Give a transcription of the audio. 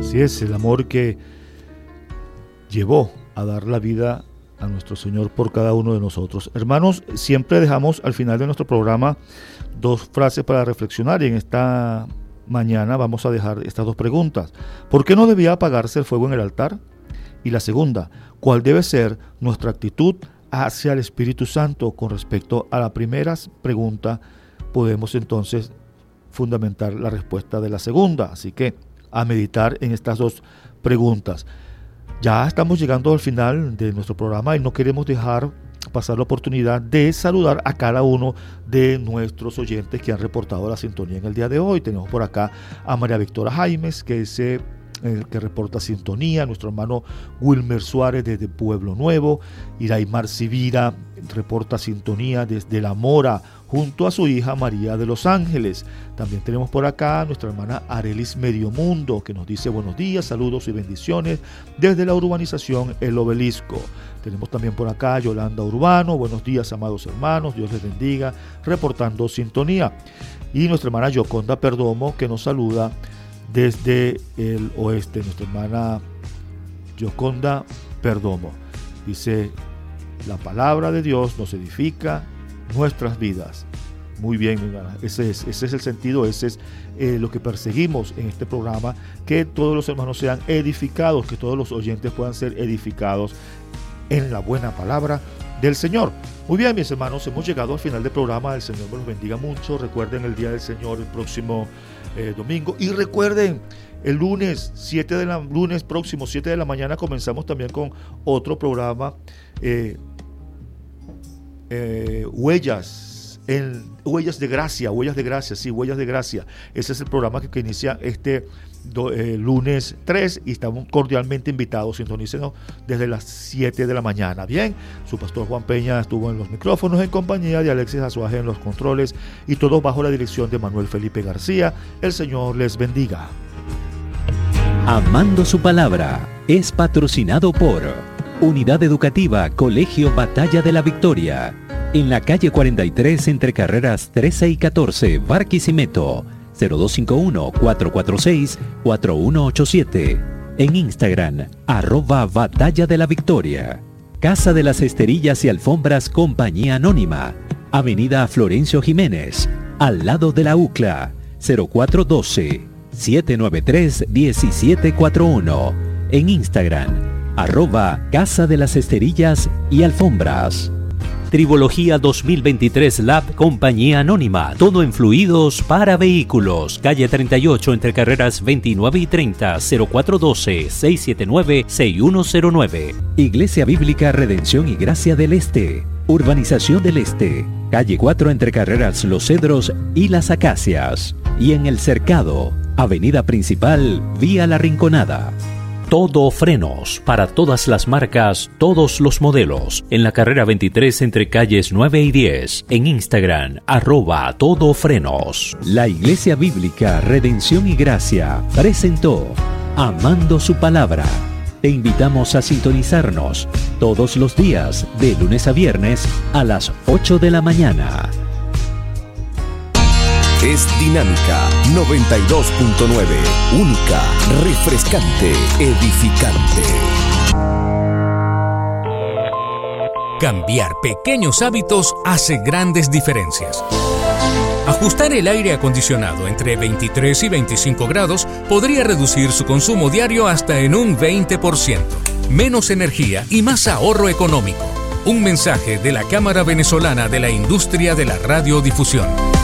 Así es, el amor que llevó a dar la vida a nuestro Señor por cada uno de nosotros. Hermanos, siempre dejamos al final de nuestro programa 2 frases para reflexionar, y en esta mañana vamos a dejar estas 2 preguntas. ¿Por qué no debía apagarse el fuego en el altar? Y la segunda, ¿cuál debe ser nuestra actitud hacia el Espíritu Santo? Con respecto a la primera pregunta, podemos entonces fundamentar la respuesta de la segunda. Así que a meditar en estas 2 preguntas. Ya estamos llegando al final de nuestro programa y no queremos dejar pasar la oportunidad de saludar a cada uno de nuestros oyentes que han reportado la sintonía en el día de hoy. Tenemos por acá a María Victoria Jaimes, que reporta sintonía, nuestro hermano Wilmer Suárez desde Pueblo Nuevo, Iraymar Sivira reporta sintonía desde La Mora junto a su hija María de los Ángeles. También tenemos por acá a nuestra hermana Arelis Mediomundo, que nos dice buenos días, saludos y bendiciones desde la urbanización El Obelisco. Tenemos también por acá a Yolanda Urbano, buenos días amados hermanos, Dios les bendiga, reportando sintonía. Y nuestra hermana Yoconda Perdomo, que nos saluda desde el oeste. Nuestra hermana Yoconda Perdomo dice: la palabra de Dios nos edifica nuestras vidas. Muy bien, ese es el sentido, ese es lo que perseguimos en este programa, que todos los hermanos sean edificados, que todos los oyentes puedan ser edificados en la buena palabra del Señor. Muy bien, mis hermanos, hemos llegado al final del programa. El Señor me los bendiga mucho. Recuerden el Día del Señor el próximo domingo, y recuerden el lunes próximo 7 de la mañana comenzamos también con otro programa, Huellas de Gracia. Ese es el programa que inicia lunes 3, y estamos cordialmente invitados. Sintonícenos desde las 7 de la mañana. Bien, su pastor Juan Peña estuvo en los micrófonos en compañía de Alexis Azuaje en los controles, y todos bajo la dirección de Manuel Felipe García. El Señor les bendiga. Amando su palabra es patrocinado por Unidad Educativa Colegio Batalla de la Victoria, en la calle 43 entre carreras 13 y 14, Barquisimeto, 0251-446-4187. En Instagram, @Batalla de la Victoria. Casa de las Esterillas y Alfombras Compañía Anónima, Avenida Florencio Jiménez, al lado de la UCLA, 0412-793-1741. En Instagram, @Casa de las Esterillas y Alfombras. Tribología 2023 Lab Compañía Anónima, todo en fluidos para vehículos, calle 38 entre carreras 29 y 30, 0412-679-6109. Iglesia Bíblica Redención y Gracia del Este, Urbanización del Este, calle 4 entre carreras Los Cedros y Las Acacias. Y en El Cercado, avenida principal, vía La Rinconada. Todo Frenos, para todas las marcas, todos los modelos. En la carrera 23 entre calles 9 y 10. En Instagram, @todofrenos. La Iglesia Bíblica Redención y Gracia presentó Amando su Palabra. Te invitamos a sintonizarnos todos los días, de lunes a viernes, a las 8 de la mañana. Es Dinámica 92.9, única, refrescante, edificante. Cambiar pequeños hábitos hace grandes diferencias. Ajustar el aire acondicionado entre 23 y 25 grados podría reducir su consumo diario hasta en un 20%. Menos energía y más ahorro económico. Un mensaje de la Cámara Venezolana de la Industria de la Radiodifusión.